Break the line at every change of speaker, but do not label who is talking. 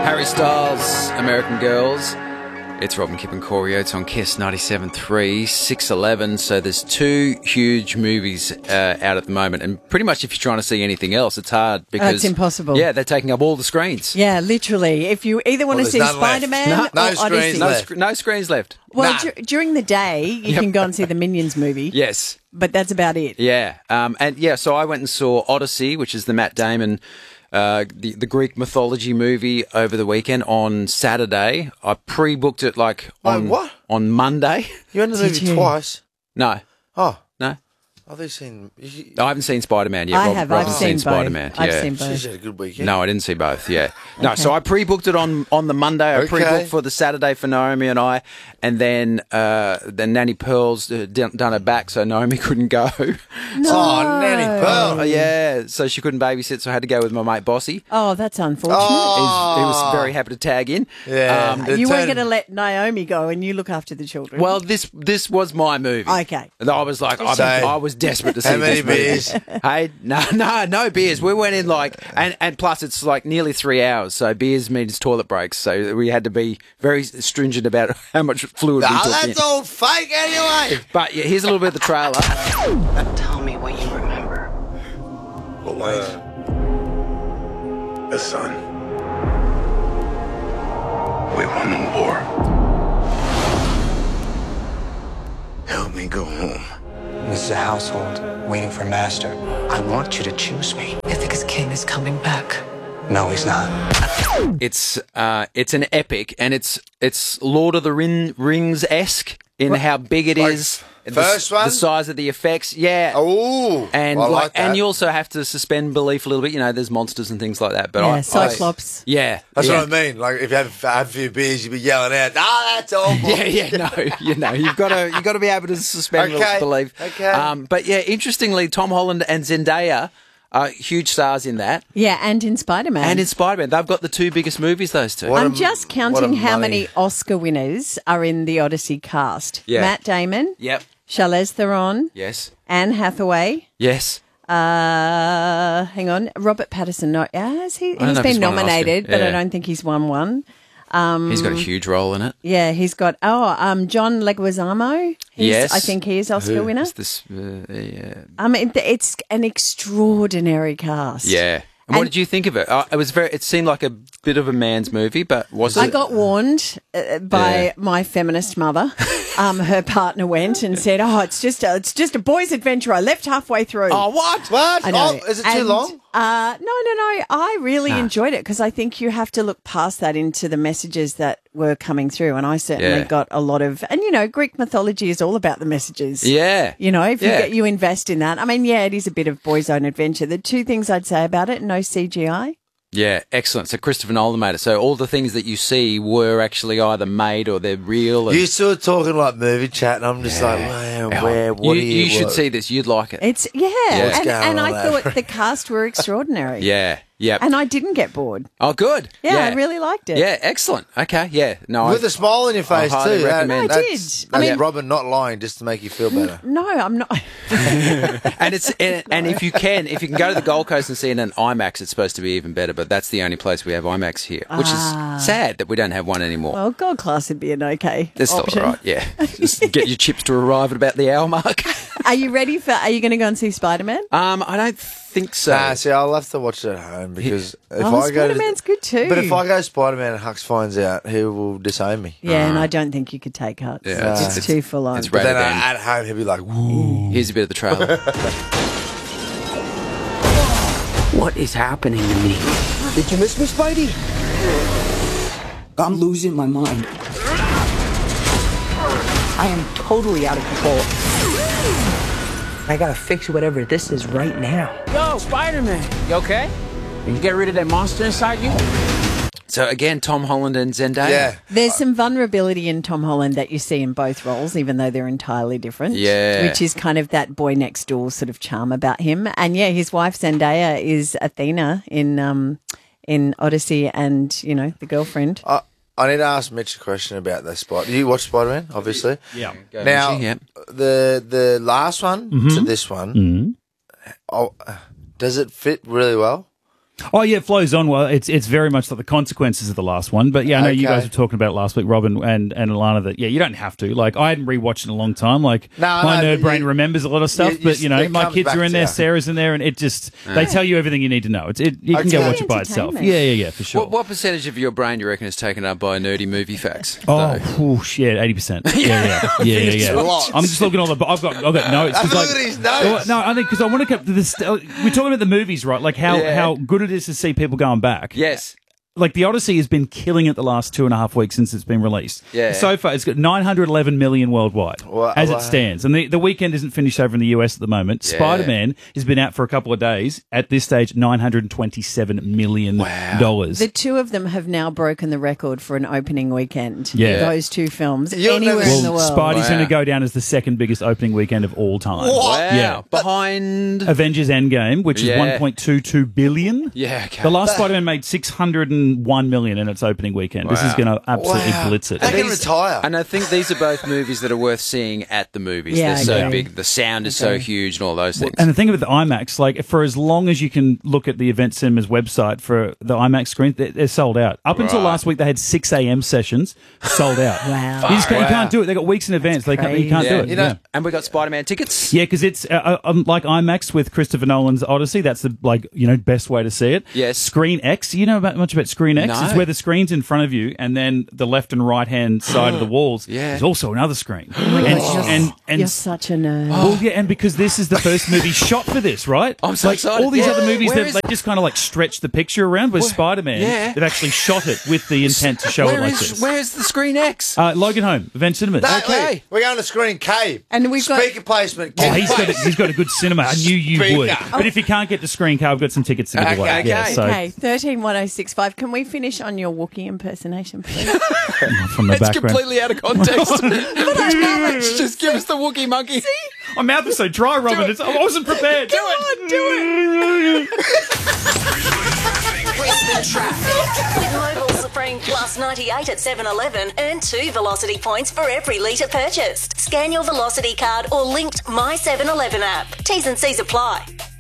Harry Styles, American Girls. It's Robin, Kip and Corey Oates on KISS 97.3, 6:11. So there's two huge movies out at the moment. And pretty much if you're trying to see anything else, it's hard because...
it's impossible.
Yeah, they're taking up all the screens.
Yeah, literally. If you either want to see Spider-Man
No
or
screens
Odyssey.
left.
No screens left.
Well, during the day, you can go and see the Minions movie.
Yes.
But that's about it.
Yeah. So I went and saw Odyssey, which is the Matt Damon... the Greek mythology movie over the weekend on Saturday. I pre-booked it on Monday.
You went to the movie twice?
No.
Oh.
No.
Have you seen...
I haven't seen Spider-Man yet.
I have. I've seen both.
Spider-Man.
I've
yeah.
seen both.
She's had a good weekend.
No, I didn't see both, yeah. No, so I pre-booked it on the Monday. I pre-booked for the Saturday for Naomi and I, and then Nanny Pearl's done her back, so Naomi couldn't go.
No.
Oh, Nanny Pearl.
Yeah, so she couldn't babysit, so I had to go with my mate Bossy.
Oh, that's unfortunate.
He was very happy to tag in.
Yeah.
You weren't going to let Naomi go and you look after the children.
Well, this was my movie.
Okay.
And I was like, I was desperate to see
How many
this movie.
beers?
Hey, no beers. We went in and plus it's like nearly 3 hours, so beers means toilet breaks. So we had to be very stringent about how much fluid we took in.
That's all fake anyway.
But yeah, here's a little bit of the trailer.
Tell me what you remember.
A wife, a son. We won the war. Help me go home.
This is a household waiting for master. I want you to choose me.
You think his king is coming back?
No, he's not.
It's an epic, and it's Lord of the Rings-esque in how big it is.
First one?
The size of the effects, yeah.
Oh,
And
I like that.
and you also have to suspend belief a little bit. You know, there's monsters and things like that. But
yeah, Cyclops.
yeah,
That's
yeah.
what I mean. Like if you have a few beers, you'd be yelling out, that's awful.
No, you've got to be able to suspend belief.
Okay.
But yeah, interestingly, Tom Holland and Zendaya are huge stars in that.
Yeah, and in Spider-Man.
And in Spider-Man, they've got the two biggest movies. Those two.
What
I'm
a-
just
what a
counting how
money.
many Oscar winners are in the Odyssey cast.
Yeah.
Matt Damon,
Yep.
Charlize Theron,
Yes.
Anne Hathaway.
Yes.
Hang on, Robert Pattinson. No, he's
know if
been
he's won an
nominated,
Oscar.
but I
Yeah.
don't think he's won one.
He's got a huge role in it.
Yeah, he's got John Leguizamo.
Yes.
I think he is Oscar winner.
It's this. Yeah.
It's an extraordinary cast.
Yeah. And what
And-
did you think of it? It seemed like a bit of a man's movie, but was it?
I got warned by
Yeah.
my feminist mother. Her partner went and said, "Oh, it's just a boys' adventure." I left halfway through.
Oh, what?
What?
I know.
Oh, is it too
And,
long?
No. I really enjoyed it because I think you have to look past that into the messages that were coming through, and I certainly
Yeah.
got a lot of. And Greek mythology is all about the messages.
Yeah.
If
Yeah.
you invest in that. I mean, yeah, it is a bit of boys' own adventure. The two things I'd say about it: no CGI.
Yeah, excellent. So Christopher Nolan made it. So all the things that you see were actually either made or they're real. And
You still talking like movie chat, and I'm just like, where, what
you should see this. You'd like it.
It's
What's
and
going
I
on there?
thought the cast were extraordinary.
Yeah. Yeah.
And I didn't get bored.
Oh, good.
Yeah, I really liked it.
Yeah, excellent. Okay, yeah. No,
With a smile on your face
highly
too.
recommend.
I did.
That's
I mean-
Robin not lying just to make you feel better.
No, I'm not.
and if you can go to the Gold Coast and see it in IMAX, it's supposed to be even better. But that's the only place we have IMAX here, which is sad that we don't have one anymore.
Well, Gold Class would be an okay
That's still
option.
all right. Yeah, just get your chips to arrive at about the hour mark.
Are you ready are you going to go and see Spider-Man?
I don't think so.
See, I'll have to watch it at home because if I go
Spider-Man's good too.
But if I go Spider-Man and Hux finds out, he will disown me.
Yeah, and I don't think you could take Hutz.
Yeah,
it's too full on.
it's
But then
rated M.
at home, he'll be like, woo.
Here's a bit of the trailer.
What is happening to me?
Did you miss me, Spidey? I'm losing my mind. I am totally out of control. I gotta fix whatever this is right now.
Yo, Spider-Man, you okay? You get rid of that monster inside you?
So again, Tom Holland and Zendaya.
Yeah.
There's some vulnerability in Tom Holland that you see in both roles, even though they're entirely different.
Yeah.
Which is kind of that boy next door sort of charm about him. And yeah, his wife Zendaya is Athena in Odyssey and, the girlfriend.
I need to ask Mitch a question about the Spider. You watch Spider-Man, obviously.
Yeah.
Now,
Yeah.
the last one to this one, does it fit really well?
Oh yeah, it flows on. Well, it's very much like the consequences of the last one. But yeah, I know you guys were talking about it last week, Robin and Alana. That you don't have to. Like, I hadn't rewatched in a long time. Like, my nerd brain remembers a lot of stuff, but my kids are in there, Sarah's in there, and it just they tell you everything you need to know. You can go watch it by itself. Yeah, for sure.
What percentage of your brain do you reckon is taken up by nerdy movie facts?
Oh, 80%. Yeah. I'm just looking at all the. I've got notes.
Look at his notes.
No, I think because I want to keep this. We're talking about the movies, right? Like how good it is to see people going back.
Yes.
Like, The Odyssey has been killing it the last 2.5 weeks since it's been released.
Yeah.
So far, it's got 911 million worldwide as it stands. And the weekend isn't finished over in the US at the moment. Yeah. Spider-Man has been out for a couple of days. At this stage, $927 million. Wow.
The two of them have now broken the record for an opening weekend.
Yeah.
Those two films anywhere in the world.
Spidey's going to go down as the second biggest opening weekend of all time.
Wow.
Yeah.
Behind
Avengers Endgame, which is $1.22 billion.
Yeah, okay.
The last Spider-Man made $601 million in its opening weekend. This is going to absolutely blitz it.
They can retire.
And I think these are both movies that are worth seeing at the movies.
Yeah,
they're so big, the sound is so huge, and all those things.
And the thing with the IMAX, like, for as long as you can look at the Event Cinemas website for the IMAX screen, they're sold out. Up until last week, they had 6 a.m. sessions sold out.
Wow.
You can't do it. They got weeks in advance. You can't do it.
You know, and we got Spider-Man tickets.
Yeah, because it's like IMAX with Christopher Nolan's Odyssey. That's the best way to see it.
Yes.
Screen X. You know much about Screen X?
No.
It's where the screen's in front of you, and then the left and right hand side of the walls is also another screen. And
you're such a nerd.
Well, yeah, and because this is the first movie shot for this, right?
I'm so excited.
All these other movies, they just kind of like stretch the picture around. With Spider-Man, they've actually shot it with the intent to show it like this.
Where's the Screen X?
Logan Home, Event Cinemas.
Okay, we're going to Screen Cave.
And we've got
speaker placement.
He's got a good cinema. I knew you would. But if you can't get to Screen Cave, I've got some tickets to give away.
Okay, 131065. Can we finish on your Wookiee impersonation, please?
From the
It's
background.
completely out of context. Just give us the Wookiee monkey.
See?
My mouth is so dry, Robin. I wasn't prepared.
Do it.
Brisbane traffic. With Mobil Supreme Plus 98 at 7-Eleven, earn 2 Velocity points for every litre purchased. Scan your Velocity card or linked My 7-Eleven app. T's and C's apply.